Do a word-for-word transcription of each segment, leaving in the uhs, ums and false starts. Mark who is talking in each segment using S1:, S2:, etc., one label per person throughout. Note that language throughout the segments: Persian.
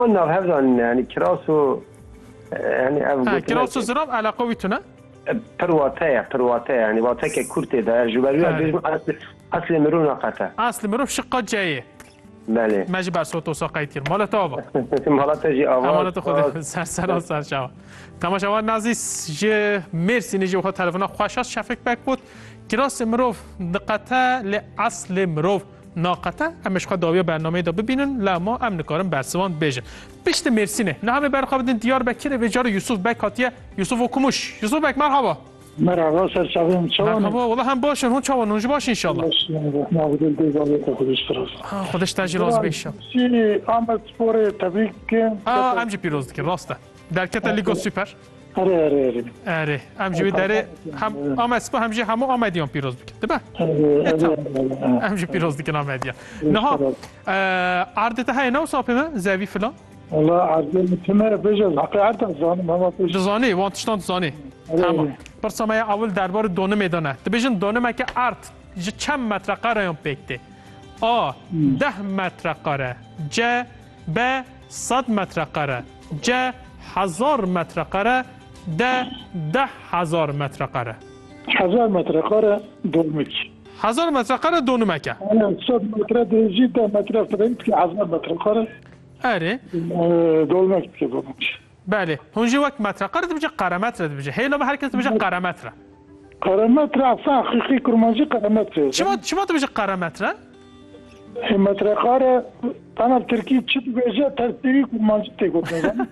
S1: نه هفزان یعنی کراسو یعنی
S2: کراسو زراب علاقه ویتونه
S1: پرواته پرواته یعنی واته که کورته در جوبری اصل اصل مرو نقطه
S2: اصل مرو شقه جایه
S1: بله
S2: ماجی بر صوت و ساقای تیر مالت آبا
S1: مالت جی آبا
S2: مالت خود سر سر سر شوا تماشاوان عزیز ج مرسی نجی خود تلفن خوش است شفق بک بود کراس مرو دقته ل اصل مرو ناقطه همش خود داوی برنامه دا ببینن لما ام نکارم برسوان بیجن بیشت مرسی نه نه همه برخوابدین دیار بکیره به جار یوسف بک هاتیه یوسف و کموش یوسف بک مرحبا
S3: مرحبا سر شبیم چوان
S2: مرحبا والله هم باشن هون چوان نونج باش ان شاء الله
S3: نابودل دیواره خودش تراز
S2: خودش تاجی راز بیشم
S3: چی آمد سپور تبریک که
S2: آه امجی پیروز که راسته در کت لیگو سوپر
S3: آره آره آره
S2: آره امجی داره هم آمد سپور همجی همو آمدیان پیروز بکن دبا امجی پیروز دیگه آمدیان نه عرضته های نو صاحبه زوی فلان
S3: والله عرضه میتونه بجز حقیقت زانم همه پیش
S2: زانی وانتشتان زانی تمام برسامه اول دربار دونه میدانه تبیشن دونه مکه ارت چند متر قرار بکته آ ده متر قرار ج ب صد متر قرار ج هزار متر قرار ده ده هزار متر قرار
S3: هزار متر قرار دولمک
S2: هزار متر قرار دونه مکه
S3: صد متر دیجی ده متر فرنگ که هزار متر قرار
S2: آره
S3: دولمک که دولمک
S2: بله هونجی وقت متر قرار بشه قرامتر بشه هیلا به هر کس بشه قرامتر
S3: قرامتر اصلا حقیقی کرمانجی قرامتر
S2: چما چما تو بشه قرامتر
S3: متر قرار انا ترکی چی بشه ترتیبی کرمانجی تگوت نزن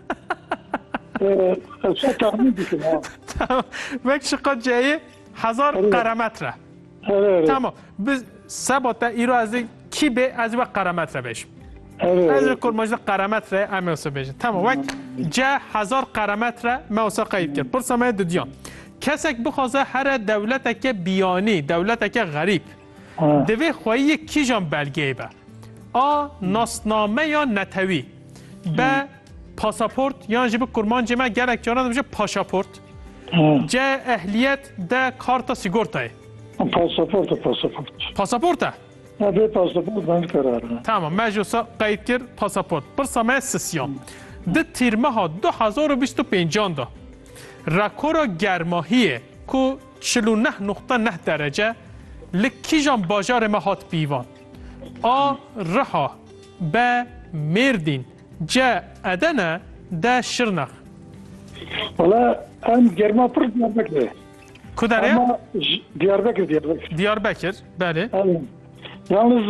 S3: اصلا تخمین بکنم
S2: وقت شقات جایه هزار قرامتر تمام biz sabota iro az ki be az ve qarametre beş. Az kurmajda qarametre amelse beş. Tamam vak ca هزار قرامتر موسا قید کرد. پر سمای ددیان. کسک بخوازه هر دولت که بیانی دولت که غریب دوی خواهی کی جان بلگه با آ ناسنامه یا نتوی به پاسپورت یا جیب کرمان جمع گرک جانا بشه پاشاپورت جا اهلیت ده کارتا سیگورتای
S3: پاسپورت پاسپورت
S2: پاسپورت
S3: نه به پاسپورت بند قراره
S2: تمام مجلسا قید کرد پاسپورت پر سمای سسیان ده تیرمه ها دو هزار و بیست و پنجان دا رکورا گرماهیه که چهل و نه نقطه نه درجه لکی جان باجار ما هات بیوان آ رها به مردین جا ادنه ده شرنخ
S3: والا ام گرما پر دیار بکره
S2: کدره؟
S3: اما دیار بکر دیار بکر
S2: دیار بکر بله
S3: یalnız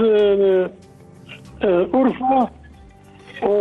S3: Urfa o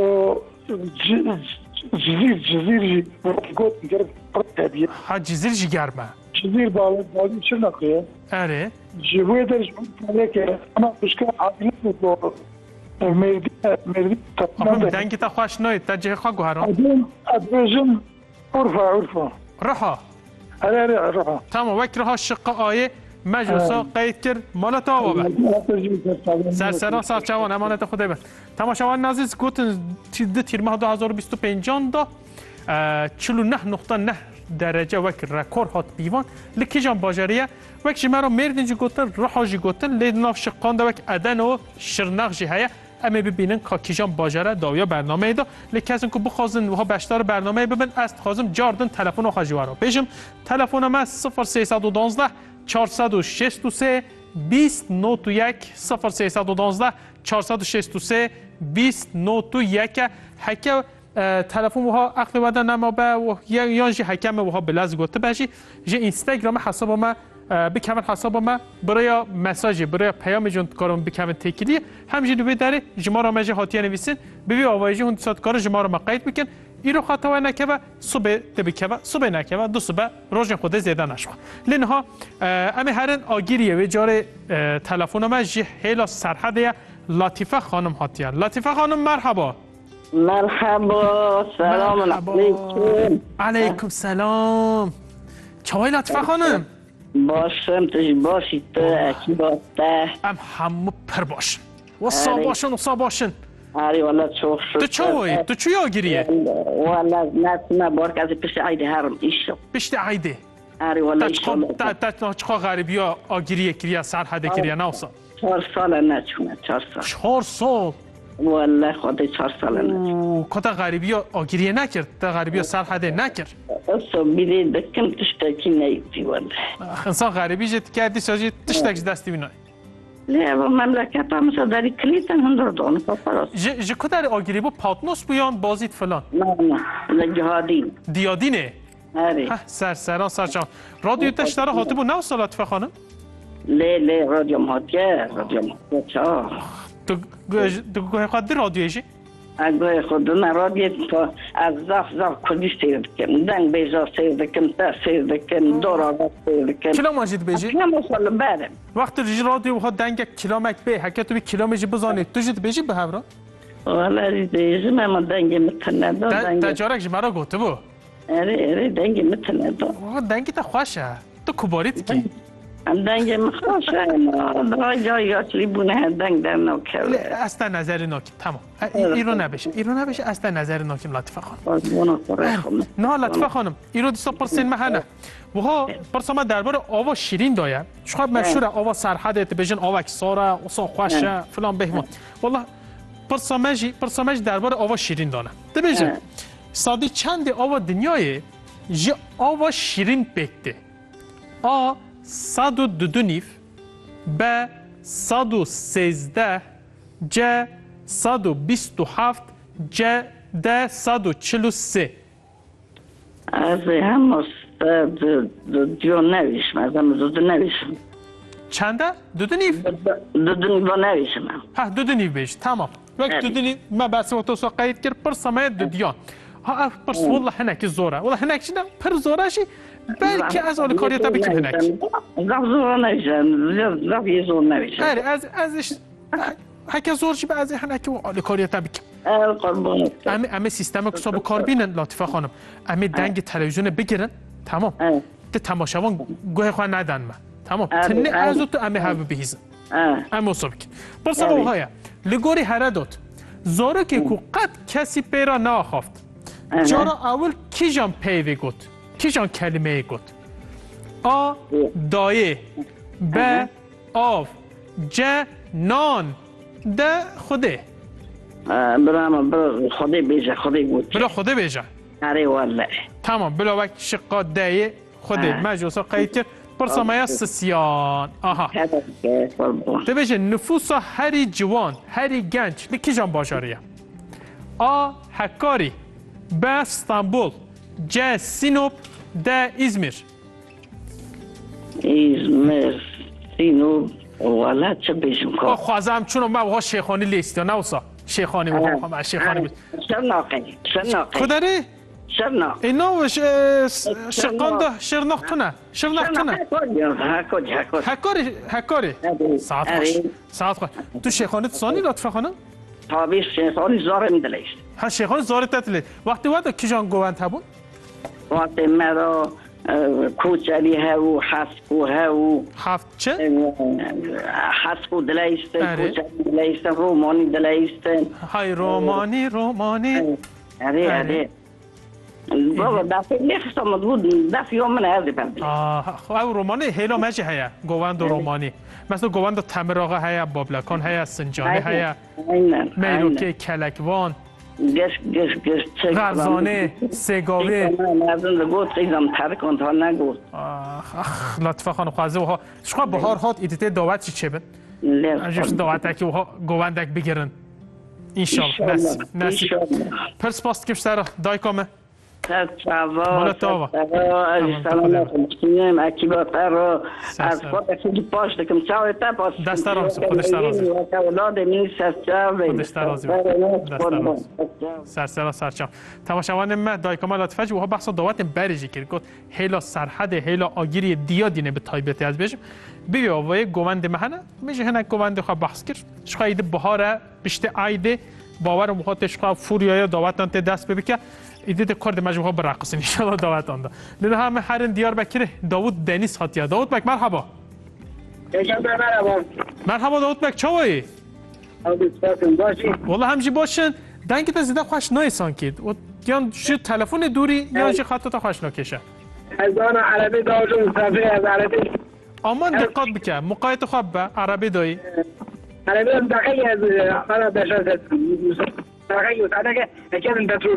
S3: Cizir, Cizir, Got, Gerb,
S2: Ha Cizir ji germe.
S3: Cizir bağlı, bağlı Çırnaklı'ya.
S2: Ere.
S3: Cibuye de Cizir'e ama başka adını bu merdi, merdi
S2: Ama dengi ta xoş noy, ta cih xo guharon.
S3: Adım, adrejim Urfa, Urfa.
S2: Raha.
S3: Ere, ere, Raha.
S2: Tamam, vek raha şıqqa ayı مجلسا قید کرد مالا تا بابا سرسرا سرچوان امانت خدا بر تماشاوان عزیز گفتن ده تیر ماه دو هزار و بیست و پنج دا چهل و نه نقطه نه درجه وک رکور هات بیوان لکی جان باجریه وک جمعه مردین جی گفتن رها جی گفتن لید ناف شقان دا وک ادن و شرنق جی هیا اما ببینن که کیجان باجره داویا برنامه دا لیکن از اینکه بخوازن وها بشتار برنامه ببین است خوازم جاردن تلفن و خواجوارا بیشم تلفن ما صفر سیصد و دوازده چهارصد و شصت و سه بیست نود و یک صفر سیصد و دوازده چهارصد و شصت و سه بیست نود و یک حکه تلفن وها اخلی ودا نما با یا جی حکم وها بلاز گفته باشی جی اینستاگرام حساب ما بکمن حساب ما برای مساج برای پیام جون کارم بکمن تکیلی همینجوری به داره شما را مجه هاتیه نویسین ببی آوایجی هون صد کار شما را مقید بکن ایرو خاطر نکبه صبح تبکبه صبح نکبه دو صبح روز خود زیاده نشو لنها امی هرن آگیریه و جار تلفن ما جه هیلا سرحده لطیفه خانم هاتیه لطیفه خانم مرحبا
S4: مرحبا سلام علیکم
S2: علیکم سلام چوای لطیفه خانم
S4: باشم توش باشی تو اکی باته
S2: ام همو پر باشن و سا باشن و سا باشن
S4: آره والا چوف شد
S2: تو چوی؟ تو چوی آگیریه؟
S4: والا نتونه بارک از پشت عیده هرم ایشو
S2: پشت عیده؟
S4: آره والا ایشو
S2: تا چقا غریبی ها آگیریه کریه سرحده کریه نوسا؟
S4: چهار سال نچونه چهار سال
S2: چهار سال؟
S4: والله خود چهار ساله نه
S2: او کتا غریبی ها آگیریه نکرد تا غریبی ها سرحده نکرد
S4: اصلا بیده دکم تشتاکی نیتی والله
S2: انسان غریبی جد کردی ساجی تشتکش دستی بینای
S4: نه و مملکت هم مثلا داری کلیتن هندر دانه پاپراست
S2: جه کتا آگیری با پاتنوس بیان بازید فلان
S4: نه نه جهادین
S2: دیادینه
S4: آره
S2: سر سران سرچان رادیو تشتره هاته بو نو سالات فخانم
S4: لی لی رادیو مهاتیه رادیو مهاتیه چا
S2: تو تو گوه خواهد رادیویشی؟
S4: اگه خود نه رادیو تا از زاف زاف کدی سیر دکم دنگ بیزا سیر دکم تا سیر دکم دور آغاز سیر دکم
S2: کلا ماجید بیجی؟
S4: کلا مسال برم
S2: وقت رجی رادیو ها دنگ کلامک به حکه تو بی کلامجی بزانید تو جد بیجی به هفرا؟
S4: والا ریزی من دنگ متنه دا
S2: تجارک جی مرا گوته بو
S4: اره اره دنگ متنه دا
S2: دنگی تا خوشه تو کباریت کی؟
S4: هم دنگ مخواشه اما جایی اصلی بونه دنگ در نوکه
S2: اصلا نظر ناکیم تمام ایرو نبشه ایرو نبشه اصلا نظر ناکیم لطفه خانم نه لطفه خانم ایرو دیسا پرسین محنه و ها پرسا من درباره آوا شیرین دایم شخواب مشهوره آوا سرحده بجن آوا کساره اصلا خوشه فلان بهمان والله پرسا مجی پرسا مجی درباره آوا شیرین دانه ده بجن سادی چند آوا دنیای جی آوا شیرین بکته آ صد و دو نیف ب صد و سیزده ج صد و بیست و هفت ج ده صد و چل و سه
S4: از هم دو نویشم از هم دو نویشم
S2: چنده؟ دو دو نیف؟
S4: دو دو نویشم
S2: ها دو دو نیف بیش تمام وقت دو دو نیف ما بس و تو سو قید کرد پر سمایت دو دیان ها پرس والله هنک زوره والله هنک شده پر زوره شی بلکه از آن کاریتا بکن هنک
S4: زف زور نویشم زف یه زور نویشم
S2: اره از ازش هک زور شی به از هنک و آن کاریتا بکن
S4: قربانت
S2: امی امی سیستم که صاحب کار بینن لطفه خانم امی دنگ تلویزیون بگیرن تمام ده تماشاوان گوه خواه ندن من تمام تنه ازو تو امی هاو بهیزن امی صاحب کن برسا بوهای لگوری هره داد زاره که که قد کسی پیرا ناخافت جارا اول کی جان پیوی گود کی جان کلمه گود آ دایه ب آف ج نان ده خوده
S4: برام برا خوده بیجه خوده بود
S2: بلا خوده بیجه
S4: اره والله
S2: تمام بلا وقت شقا دایه خوده مجلسا قید کرد برسا مایا سسیان آها ده بیجه نفوسا هری جوان هری گنج لکی جان باشاریه آ حکاری ب استانبول ج سینوب ده ازمیر
S4: ازمیر سینوب والا چه بیشم کار
S2: خوازم چونم ما وها شیخانی لیستی نوسا شیخانی وها ما شیخانی بود
S4: شرناقی شرناقی
S2: کدری
S4: شرناق
S2: اینو شقان ده شرناختونه شرناختونه
S4: هکاری هکاری
S2: هکاری هکاری ساعت خوش ساعت خوش تو شیخانی تسانی لطفه خانم
S4: تابیش شیخانی زاره میدلیست
S2: ها شیخانی زاره تتلی وقتی وقت کجان گوند هبون
S4: وقتی مرا کوچری هاو حسکو هاو
S2: هفت چه؟
S4: حسکو دلیستن کوچری دلیستن رومانی دلیستن
S2: های رومانی رومانی
S4: اره اره بابا دفعه نفسم بود دفعه یوم من هردی پردی
S2: آه او رومانی هیلا مجی هیا گوند رومانی مثلا گوند تمراغه هیا بابلکان هیا سنجانی هیا میروکی کلکوان
S4: گش گش گش چه
S2: غرزانه سگاوه
S4: مردم لگوت ایزم ترک آن تا نگوت
S2: آخ لطفه خانم خوازه وها شخوا بهار هات ایدیته دعوت چی چه بند؟ اجوش دعوت که وها گوندک بگیرن انشالله نصیب نصیب پرس پاست کش سر دای کامه
S4: مالا
S2: تاوا
S4: سلامت مستیم اکیبات رو از خود اکیدی پاش دکم چاوی تا پاس
S2: دست رازی خودش رازی
S4: اولاد من سر چاوی
S2: خودش رازی دست رازی سر سر سر چاو تماشاوان ما دای کامل لطفه و ها بحث دعوت بریجی کرد گفت هیلا سرحد هیلا آگیری دیا دینه به تایبتی از بیشم بیا وای گوند مهنه میشه هنگ گوند خواه بحث کرد شخواه ایده بهاره بشته عایده باور مخاطش خواه فوریای دعوت انت دست ببکه ایده ده کار مجموعه برقص ان شاء الله دعوت آنده لذا همه هرن دیار بکره داوود دنیس هاتیا داوود بک مرحبا
S5: مرحبا
S2: مرحبا داوود بک چوی والله همجی باشن دنگی تا زیده خوش نایسان کید و یا شو تلفن دوری یا شو خط تا خوش نکشه
S5: از آن عربی داوود مسافر از عربی
S2: امان دقت بکن مقایت خوب به عربی دایی
S5: على بالهم دقيقة أنا بشرت دقيقة أنا كان بترول